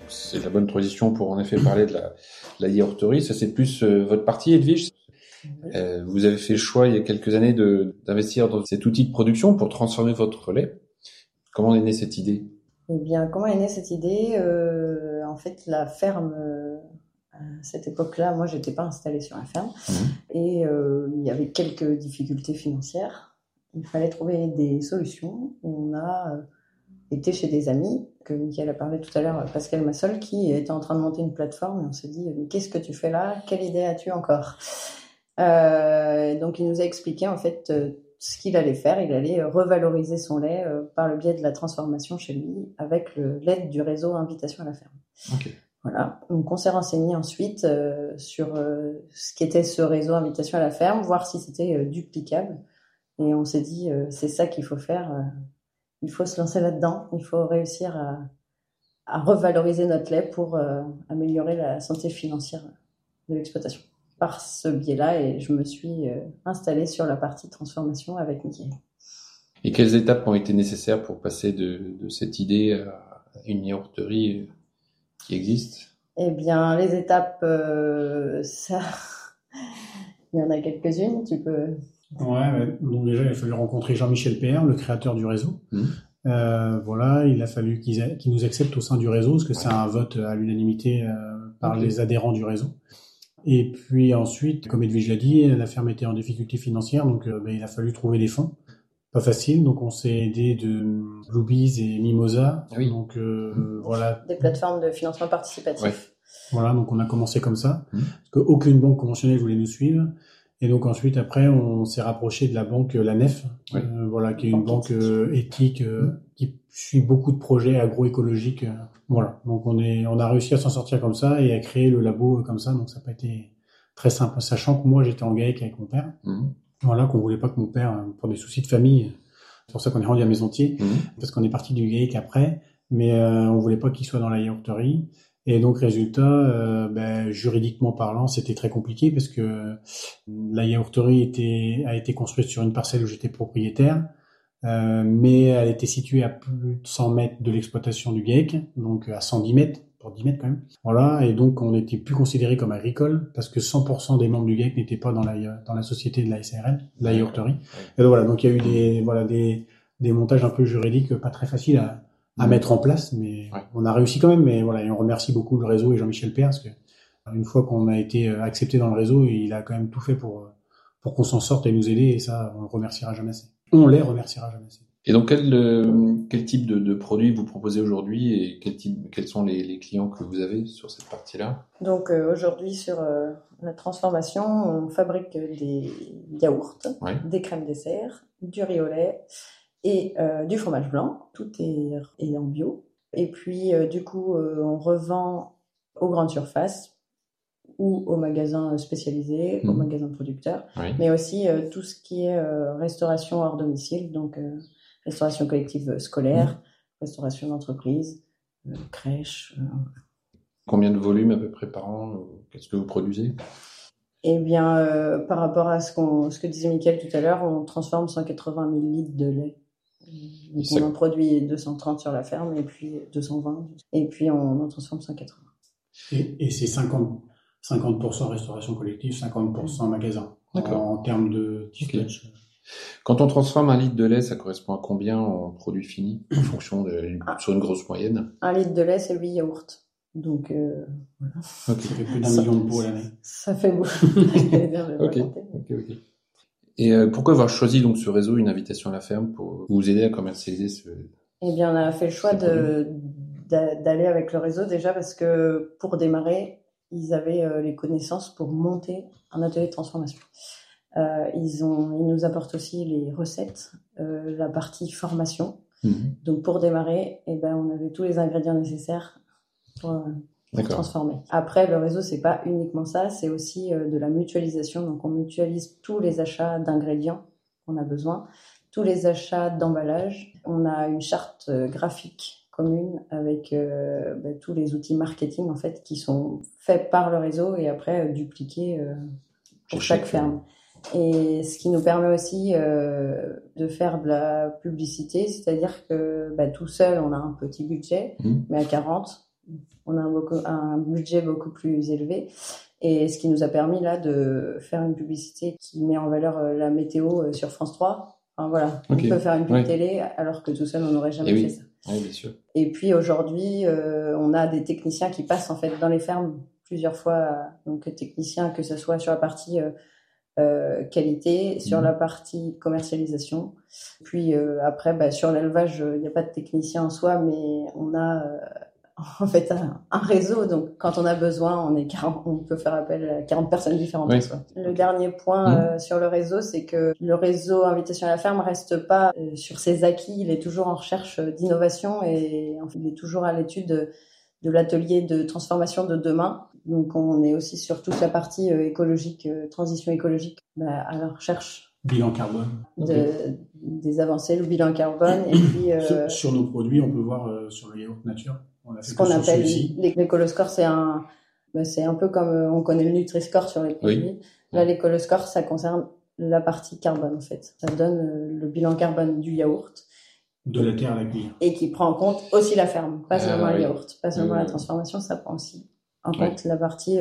C'est la bonne transition pour en effet parler de la yaourterie. Ça, c'est plus votre partie, Edwige. Vous avez fait le choix il y a quelques années d'investir dans cet outil de production pour transformer votre lait. Comment est née cette idée? Eh bien, comment est née cette idée? En fait, la ferme, à cette époque-là, moi, j'étais pas installée sur la ferme, et il y avait quelques difficultés financières. Il fallait trouver des solutions. On a été chez des amis, que Mickaël a parlé tout à l'heure, Pascal Massol, qui était en train de monter une plateforme, et on s'est dit, mais qu'est-ce que tu fais là? Quelle idée as-tu encore? Donc, il nous a expliqué, en fait, ce qu'il allait faire. Il allait revaloriser son lait par le biais de la transformation chez lui avec l'aide du réseau Invitation à la ferme. Okay. Voilà. Donc on s'est renseigné ensuite sur ce qu'était ce réseau Invitation à la ferme, voir si c'était duplicable. Et on s'est dit, c'est ça qu'il faut faire. Il faut se lancer là-dedans. Il faut réussir à revaloriser notre lait pour améliorer la santé financière de l'exploitation. Par ce biais-là, et je me suis installée sur la partie transformation avec Mickaël. Et quelles étapes ont été nécessaires pour passer de cette idée à une yaourterie qui existe? Eh bien, les étapes, ça, il y en a quelques-unes. Tu peux. Ouais, donc déjà, il a fallu rencontrer Jean-Michel PR, le créateur du réseau. Voilà, il a fallu qu'il nous accepte au sein du réseau, parce que c'est un vote à l'unanimité par les adhérents du réseau. Et puis ensuite, comme Edwige l'a dit, la ferme était en difficulté financière, donc il a fallu trouver des fonds. Pas facile, donc on s'est aidé de Bluebees et Mimosa. Oui. Donc voilà. Des plateformes de financement participatif. Ouais. Voilà, donc on a commencé comme ça, parce qu'aucune banque conventionnelle voulait nous suivre. Et donc ensuite, après, on s'est rapproché de la banque La Nef, voilà, qui est une banque éthique qui suit beaucoup de projets agroécologiques. Voilà, donc on a réussi à s'en sortir comme ça et à créer le labo comme ça. Donc ça n'a pas été très simple, sachant que moi j'étais en GAEC avec mon père. Voilà, qu'on voulait pas que mon père, pour des soucis de famille, c'est pour ça qu'on est rendu à Maisontier, parce qu'on est parti du GAEC après, mais on voulait pas qu'il soit dans la yaourterie. Et donc, résultat, juridiquement parlant, c'était très compliqué parce que la yaourterie a été construite sur une parcelle où j'étais propriétaire, mais elle était située à plus de 100 mètres de l'exploitation du GAEC, donc à 110 mètres, pour 10 mètres quand même. Voilà, et donc on n'était plus considéré comme agricole parce que 100% des membres du GAEC n'étaient pas dans la société de la SARL, la yaourterie. Et donc voilà, donc il y a eu des montages un peu juridiques pas très faciles à mettre en place, mais on a réussi quand même. Mais voilà, et on remercie beaucoup le réseau et Jean-Michel Père, parce que une fois qu'on a été accepté dans le réseau, il a quand même tout fait pour qu'on s'en sorte et nous aider, et ça, on le remerciera jamais assez. On les remerciera jamais assez. Et donc, quel type de produits vous proposez aujourd'hui et quels sont les clients que vous avez sur cette partie-là? Donc aujourd'hui, sur la transformation, on fabrique des yaourts, des crèmes dessert, du riz au lait, et du fromage blanc. Tout est en bio. Et puis, du coup, on revend aux grandes surfaces ou aux magasins spécialisés, aux magasins producteurs, mais aussi tout ce qui est restauration hors domicile, donc restauration collective scolaire, restauration d'entreprise, crèche. Combien de volume à peu près par an? Qu'est-ce que vous produisez? Eh bien, par rapport à ce que disait Mickaël tout à l'heure, on transforme 180 000 litres de lait. Donc on en produit 230 sur la ferme, et puis 220, et puis on en transforme 180. Et c'est 50% restauration collective, 50% magasin. En termes de dispatch. Quand on transforme un litre de lait, ça correspond à combien en produit fini, en fonction sur une grosse moyenne? Un litre de lait, c'est 8 yaourts. Donc, voilà. Ça fait plus d'1 million de pots à l'année. Ça fait beaucoup. Ok. Et pourquoi avoir choisi donc ce réseau, une invitation à la ferme, pour vous aider à commercialiser ce... Eh bien, on a fait le choix d'aller avec le réseau, déjà parce que pour démarrer, ils avaient les connaissances pour monter un atelier de transformation. Ils nous apportent aussi les recettes, la partie formation. Donc pour démarrer, on avait tous les ingrédients nécessaires pour transformer. Après, le réseau, c'est pas uniquement ça, c'est aussi de la mutualisation. Donc on mutualise tous les achats d'ingrédients qu'on a besoin, tous les achats d'emballage. On a une charte graphique commune avec tous les outils marketing en fait qui sont faits par le réseau et après dupliqués pour chaque ferme. Et ce qui nous permet aussi de faire de la publicité, c'est-à-dire que tout seul, on a un petit budget, mais à 40, on a un budget beaucoup plus élevé. Et ce qui nous a permis là de faire une publicité qui met en valeur la météo sur France 3. Enfin, voilà, on peut faire une pub télé alors que tout seul on n'aurait jamais fait ça. Oui, bien sûr. Et puis aujourd'hui, on a des techniciens qui passent en fait dans les fermes plusieurs fois. Donc techniciens, que ce soit sur la partie qualité, sur la partie commercialisation. Puis après, sur l'élevage, il n'y a pas de technicien en soi, mais on a en fait un réseau. Donc quand on a besoin, on peut faire appel à 40 personnes différentes en soi. Le dernier point sur le réseau, c'est que le réseau Invitation à la ferme reste pas sur ses acquis. Il est toujours en recherche d'innovation et il est toujours à l'étude de l'atelier de transformation de demain. Donc on est aussi sur toute la partie écologique, transition écologique, à la recherche. Bilan carbone. Des avancées, le bilan carbone. Et puis sur nos produits, on peut voir sur le yaourt nature. On a fait ce qu'on appelle l'écoloscore, c'est un peu comme on connaît le Nutri-Score sur les produits. Oui. Là, l'écoloscore, ça concerne la partie carbone en fait. Ça donne le bilan carbone du yaourt. De la terre à la cuillère. Et qui prend en compte aussi la ferme, pas seulement le yaourt, pas seulement la transformation, ça prend aussi en compte la partie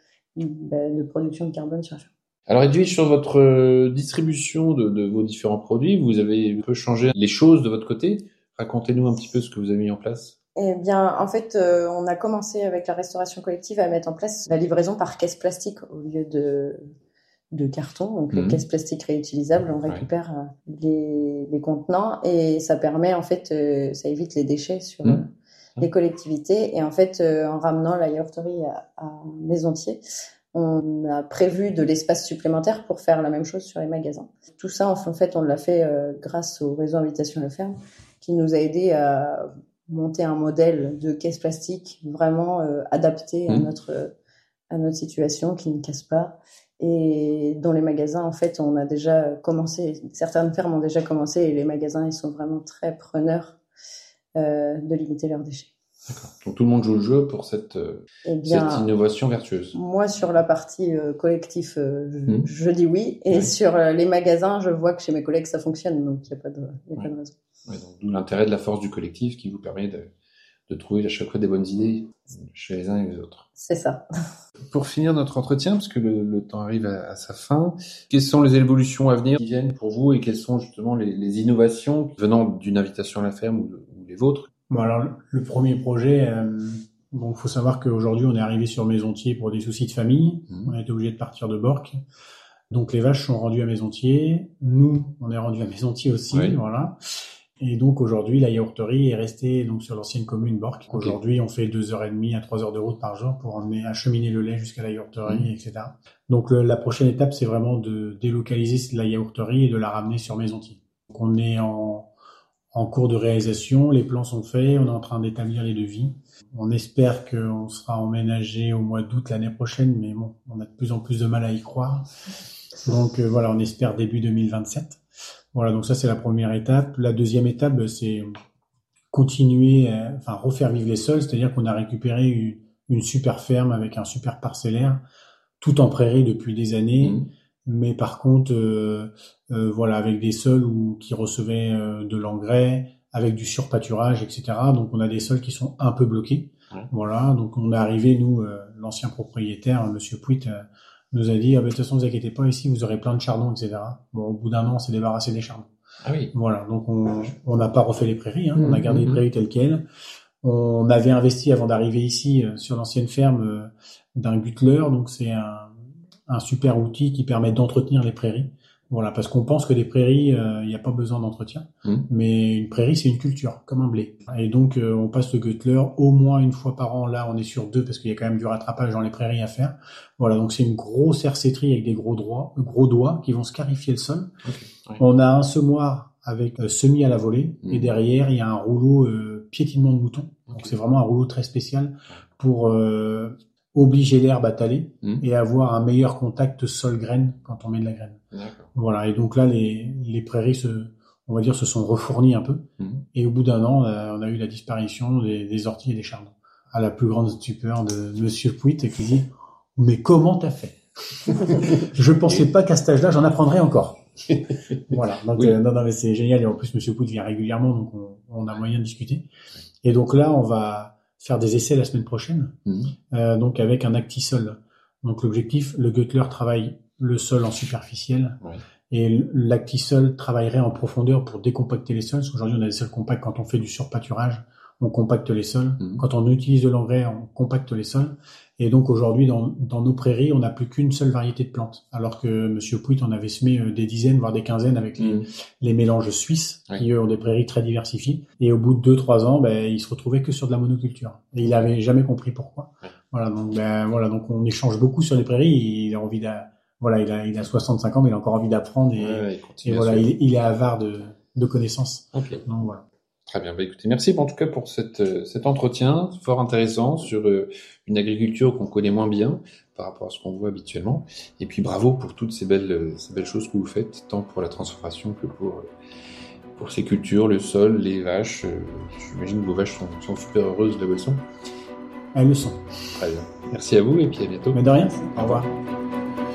de production de carbone sur la ferme. Alors Edwige, sur votre distribution de vos différents produits, vous avez un peu changé les choses de votre côté. Racontez-nous un petit peu ce que vous avez mis en place. Eh bien, en fait, on a commencé avec la restauration collective à mettre en place la livraison par caisse plastique au lieu de carton, donc les caisses plastiques réutilisables, on récupère les contenants et ça permet en fait, ça évite les déchets sur les collectivités et en fait, en ramenant la yaourterie à Maisontier, on a prévu de l'espace supplémentaire pour faire la même chose sur les magasins. Tout ça, en fait, on l'a fait grâce au réseau Invitation à la ferme qui nous a aidé à monter un modèle de caisse plastique vraiment adapté à notre situation, qui ne casse pas. Et dans les magasins, en fait, on a déjà commencé, certaines fermes ont déjà commencé et les magasins, ils sont vraiment très preneurs de limiter leurs déchets. D'accord. Donc tout le monde joue le jeu pour cette innovation vertueuse. Moi, sur la partie collectif, je dis oui. Et sur les magasins, je vois que chez mes collègues, ça fonctionne. Donc, il n'y a pas de raison. Ouais, donc, d'où l'intérêt de la force du collectif qui vous permet de trouver à chaque fois des bonnes idées chez les uns et les autres. C'est ça. Pour finir notre entretien, parce que le temps arrive à sa fin, quelles sont les évolutions à venir qui viennent pour vous et quelles sont justement les innovations venant d'une invitation à la ferme ou les vôtres? Bon, alors, le premier projet, il faut savoir qu'aujourd'hui, on est arrivé sur Maisontier pour des soucis de famille. On a été obligé de partir de Borc. Donc, les vaches sont rendues à Maisontier. Nous, on est rendus à Maisontier aussi, voilà. Et donc, aujourd'hui, la yaourterie est restée, donc, sur l'ancienne commune Borc. Okay. Aujourd'hui, on fait 2h30 à 3 heures de route par jour pour acheminer le lait jusqu'à la yaourterie, etc. Donc, la prochaine étape, c'est vraiment de délocaliser la yaourterie et de la ramener sur Maisontier. Donc, on est en cours de réalisation, les plans sont faits, on est en train d'établir les devis. On espère qu'on sera emménagé au mois d'août l'année prochaine, mais bon, on a de plus en plus de mal à y croire. Donc voilà, on espère début 2027. Voilà, donc ça c'est la première étape. La deuxième étape, c'est continuer, refaire vivre les sols, c'est-à-dire qu'on a récupéré une super ferme avec un super parcellaire, tout en prairie depuis des années. Mais par contre, avec des sols qui recevaient de l'engrais, avec du surpâturage, etc. Donc on a des sols qui sont un peu bloqués. Voilà, donc on est arrivé, nous, l'ancien propriétaire, Monsieur Pouit, nous a dit de toute façon, ne vous inquiétez pas, ici vous aurez plein de chardons, etc. Bon, au bout d'un an, on s'est débarrassé des chardons. Ah oui. Voilà, donc on n'a pas refait les prairies, on a gardé les prairies telles quelles. On avait investi avant d'arriver ici sur l'ancienne ferme d'un gutler, donc c'est un super outil qui permet d'entretenir les prairies. Voilà, parce qu'on pense que des prairies, il n'y a pas besoin d'entretien. Mais une prairie, c'est une culture, comme un blé. Et donc, on passe le gutler au moins une fois par an. Là, on est sur 2 parce qu'il y a quand même du rattrapage dans les prairies à faire. Voilà, donc c'est une grosse hercéterie avec des gros doigts qui vont scarifier le sol. Okay. On a un semoir avec semis à la volée. Et derrière, il y a un rouleau piétinement de mouton. Donc, c'est vraiment un rouleau très spécial pour obliger l'herbe à taler et avoir un meilleur contact sol-graine quand on met de la graine. Voilà, et donc là, les prairies se sont refournies un peu. Et au bout d'un an, on a eu la disparition des orties et des chardons. À la plus grande stupeur de Monsieur Pouit qui dit « Mais comment t'as fait ?» Je pensais pas qu'à cet âge-là, j'en apprendrais encore. Voilà, donc non, mais c'est génial. Et en plus, Monsieur Pouit vient régulièrement, donc on a moyen de discuter. Et donc là, on va faire des essais la semaine prochaine, donc avec un Actisol. Donc l'objectif, le Göttler travaille le sol en superficiel, et l'Actisol travaillerait en profondeur pour décompacter les sols, parce qu'aujourd'hui on a des sols compacts. Quand on fait du surpâturage, on compacte les sols. Quand on utilise de l'engrais, on compacte les sols. Et donc aujourd'hui, dans nos prairies, on n'a plus qu'une seule variété de plantes, alors que Monsieur Pouit en avait semé des dizaines, voire des quinzaines avec les mélanges suisses, qui eux ont des prairies très diversifiées. Et au bout de 2-3 ans, il se retrouvait que sur de la monoculture. Et il avait jamais compris pourquoi. Donc on échange beaucoup sur les prairies. Et il a envie il a 65 ans, mais il a encore envie d'apprendre. Il est avare de connaissances. Okay. Donc voilà. Très bien. Écoutez, merci en tout cas pour cet entretien fort intéressant sur une agriculture qu'on connaît moins bien par rapport à ce qu'on voit habituellement. Et puis bravo pour toutes ces belles choses que vous faites, tant pour la transformation que pour ces cultures, le sol, les vaches. J'imagine que vos vaches sont super heureuses de la boisson. Elles le sont. Très bien. Merci à vous et puis à bientôt. Mais de rien. Au revoir.